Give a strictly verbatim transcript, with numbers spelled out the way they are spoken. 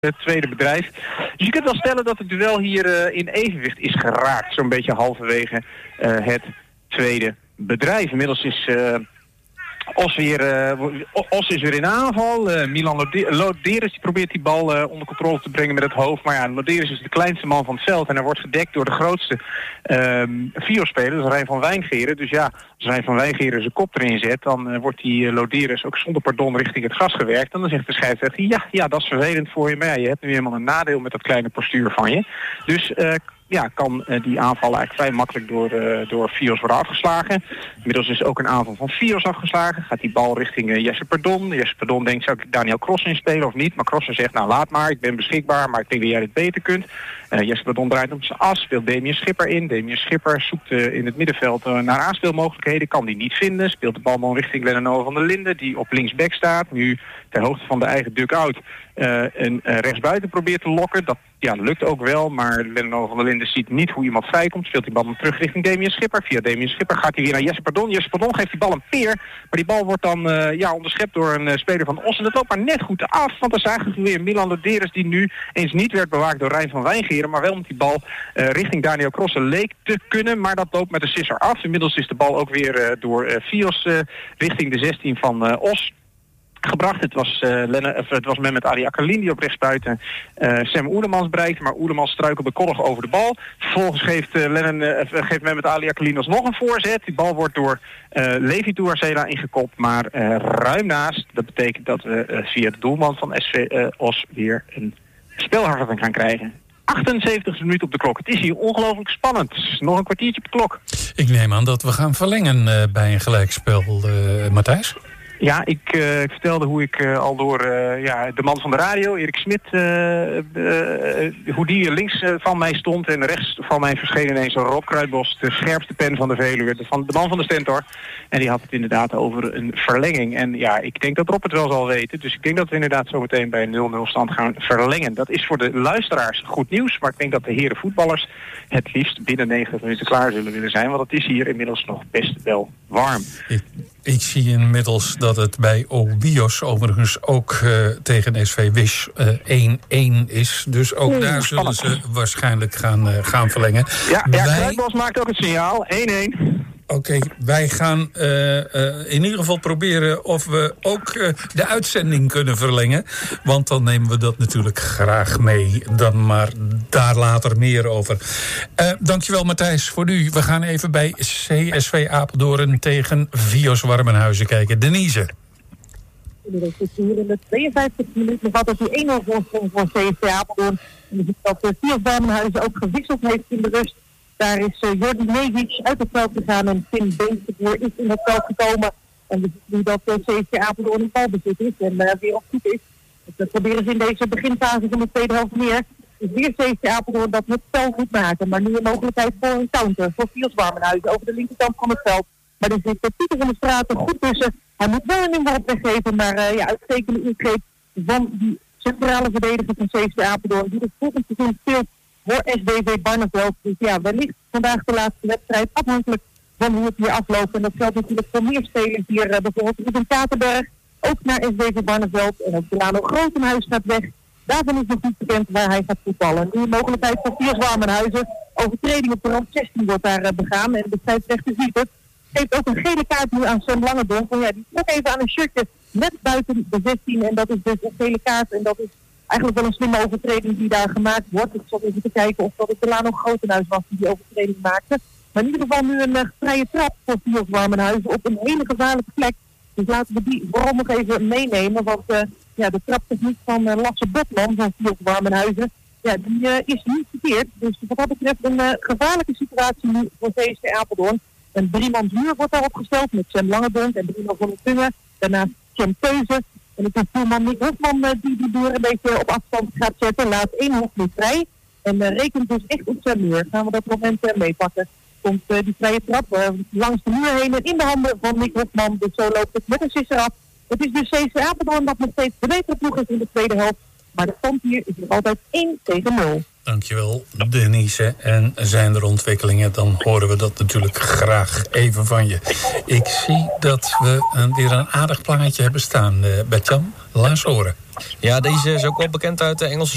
het tweede bedrijf. Dus je kunt wel stellen dat het duel hier uh, in evenwicht is geraakt. Zo'n beetje halverwege uh, het tweede bedrijf. Inmiddels is uh, Os, weer, uh, Os is weer in aanval. Uh, Milan Loderes probeert die bal uh, onder controle te brengen met het hoofd. Maar ja, Loderes is de kleinste man van het veld. En hij wordt gedekt door de grootste uh, Vio-speler, dat is Rijn van Wijngeren. Dus ja, als Rijn van Wijngeren zijn kop erin zet, dan uh, wordt die uh, Loderes ook zonder pardon richting het gras gewerkt. En dan zegt de scheidsrechter, ja, ja, dat is vervelend voor je. Maar ja, je hebt nu helemaal een nadeel met dat kleine postuur van je. Dus uh, ja, kan uh, die aanval eigenlijk vrij makkelijk door, uh, door Fios worden afgeslagen. Inmiddels is ook een aanval van Fios afgeslagen. Gaat die bal richting uh, Jesse Pardon. Jesse Pardon denkt, zou ik Daniel Cross inspelen of niet? Maar Cross zegt, nou laat maar, ik ben beschikbaar, maar ik denk dat jij dit beter kunt. Uh, Jesse Pardon draait op zijn as, speelt Damien Schipper in. Damien Schipper zoekt uh, in het middenveld uh, naar aanspeelmogelijkheden, kan die niet vinden. Speelt de bal dan richting Lennart van der Linden, die op linksback staat. Nu ter hoogte van de eigen dugout uh, een uh, rechtsbuiten probeert te lokken. Dat ja, lukt ook wel, maar Lennart van der Linden ziet niet hoe iemand vrijkomt. Speelt die bal dan terug richting Damien Schipper. Via Damien Schipper gaat hij weer naar Jesse Pardon. Jesse Pardon geeft die bal een peer, maar die bal wordt dan uh, ja, onderschept door een uh, speler van Os. En dat loopt maar net goed af, want dan zagen we weer Milan Loderes, die nu eens niet werd bewaakt door Rijn van Wijngeren, maar wel met die bal uh, richting Daniel Crossen leek te kunnen, maar dat loopt met de sisser af. Inmiddels is de bal ook weer uh, door uh, Fios uh, richting de zestien van uh, Os gebracht. Het was, uh, Lenne, of het was Mehmet Ali Akalin die op rechtsbuiten uh, Sam Oerlemans bereikte, maar Oerlemans struikelde koddig over de bal. Vervolgens geeft, uh, Lennon, uh, geeft Mehmet Ali Akalin alsnog een voorzet. Die bal wordt door uh, Levi Touarzela ingekopt, maar uh, ruim naast. Dat betekent dat we uh, via de doelman van S V uh, Os weer een spelhervatting gaan krijgen. achtenzeventigste minuut op de klok. Het is hier ongelooflijk spannend. Nog een kwartiertje op de klok. Ik neem aan dat we gaan verlengen uh, bij een gelijkspel, uh, Matthijs. Ja, ik, uh, ik vertelde hoe ik uh, al door uh, ja, de man van de radio, Erik Smit, uh, uh, hoe die links uh, van mij stond en rechts van mij verscheen ineens Rob Kruidbos, de scherpste pen van de Veluwe, de, van, de man van de Stentor. En die had het inderdaad over een verlenging. En ja, ik denk dat Rob het wel zal weten. Dus ik denk dat we inderdaad zo meteen bij een nul nul stand gaan verlengen. Dat is voor de luisteraars goed nieuws, maar ik denk dat de heren voetballers het liefst binnen negentig minuten klaar zullen willen zijn. Want het is hier inmiddels nog best wel warm. Ik, ik zie inmiddels dat het bij Obios overigens ook uh, tegen S V Wisch uh, één één is. Dus ook Oeh, daar spannend. Zullen ze waarschijnlijk gaan, uh, gaan verlengen. Ja, ja Wij... Kruidbos maakt ook het signaal. één één. Oké, okay, wij gaan uh, uh, in ieder geval proberen of we ook uh, de uitzending kunnen verlengen. Want dan nemen we dat natuurlijk graag mee. Dan maar daar later meer over. Uh, dankjewel Matthijs voor nu. We gaan even bij C S V Apeldoorn tegen Vios Warmenhuizen kijken. Denise. Het is hier in de tweeënvijftigste minuut nog altijd die één nul voorsprong voor C S V Apeldoorn. En je ziet dat Vios Warmenhuizen ook gewisseld heeft in de rust. Daar is uh, Jordi Nevic uit het veld gegaan en Tim Beenseboer is in het veld gekomen. En we zien nu dat uh, C S V Apeldoorn in balbezit is en uh, weer op goed is. Dus dat proberen ze in deze beginfase van de tweede helft meer. Dus weer C S V Apeldoorn dat het spel goed maken. Maar nu een mogelijkheid voor een counter voor Fiels Warmenhuizen over de linkerkant van het veld. Maar er zit uh, Pieter van der Straat er goed tussen. Hij moet wel een inworp weggeven, maar uh, ja, uitstekende ingreep van die centrale verdediger van C S V Apeldoorn. Die het volgend seizoen speelt voor S D V Barneveld. Dus ja, wellicht vandaag de laatste wedstrijd, afhankelijk van hoe het hier afloopt. En dat geldt natuurlijk voor meer spelers hier, uh, bijvoorbeeld Ruben Katenberg, ook naar S D V Barneveld. En ook Delano Grotenhuis gaat weg. Daarvan is nog niet bekend waar hij gaat voetballen. Nu een mogelijkheid voor Fios Warmenhuizen. Overtreding op de rand zestien wordt daar uh, begaan. En de scheidsrechter ziet het. Geeft ook een gele kaart nu aan Sam Langendonk. Want ja, die trok even aan een shirtje net buiten de zestien. En dat is dus een gele kaart. En dat is eigenlijk wel een slimme overtreding die daar gemaakt wordt. Ik zal even te kijken of dat het Delano Grotenhuis was die die overtreding maakte. Maar in ieder geval nu een uh, vrije trap voor Fios Warmenhuizen op een hele gevaarlijke plek. Dus laten we die vooral nog even meenemen. Want uh, ja, de traptechniek van uh, Lasse Botman van Fios Warmenhuizen, ja, die uh, is niet verkeerd. Dus wat dat betreft een uh, gevaarlijke situatie nu voor C S V Apeldoorn. Een driemans muur wordt daar opgesteld met Sam Langendonk en Bruno van der Tungen. Daarnaast Cem Teuze. En ik heb voerman Nick Hofman uh, die die boer een beetje op afstand gaat zetten. Laat één hoek nu vrij. En uh, rekent dus echt op zijn muur. Gaan we dat moment uh, meepakken. Komt uh, die vrije trap uh, langs de muur heen en in de handen van Nick Hofman. Dus zo loopt het met een sisser af. Het is dus C S V Apeldoorn dat nog steeds de betere ploeg is in de tweede helft. Maar de stand hier is nog altijd één tegen nul. Dankjewel, Denise. En zijn er ontwikkelingen, dan horen we dat natuurlijk graag even van je. Ik zie dat we een, weer een aardig plaatje hebben staan. Uh, Bert-Jan, laat eens horen. Ja, deze is ook wel bekend uit de Engelse